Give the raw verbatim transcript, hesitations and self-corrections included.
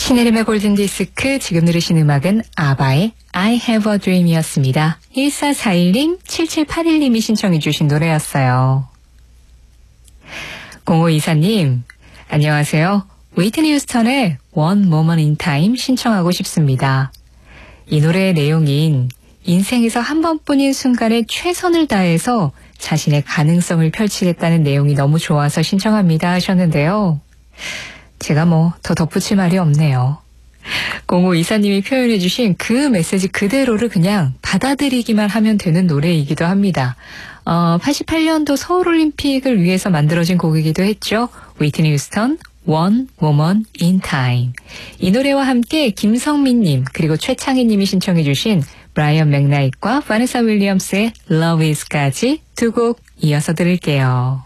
신혜림의 골든디스크, 지금 들으신 음악은 아바의 I have a dream 이었습니다. 일사사일 님, 칠칠팔일 님이 신청해 주신 노래였어요. 공오이사 님, 안녕하세요. 웨이트니 휴스턴의 One Moment in Time 신청하고 싶습니다. 이 노래의 내용인 인생에서 한 번뿐인 순간에 최선을 다해서 자신의 가능성을 펼치겠다는 내용이 너무 좋아서 신청합니다 하셨는데요. 제가 뭐 더 덧붙일 말이 없네요. 공오이사 님이 표현해 주신 그 메시지 그대로를 그냥 받아들이기만 하면 되는 노래이기도 합니다. 어, 팔십팔 년도 서울올림픽을 위해서 만들어진 곡이기도 했죠. 위트니 휴스턴 One Moment in Time. 이 노래와 함께 김성민님 그리고 최창희님이 신청해 주신 브라이언 맥나잇과 바네사 윌리엄스의 Love Is까지 두 곡 이어서 들을게요.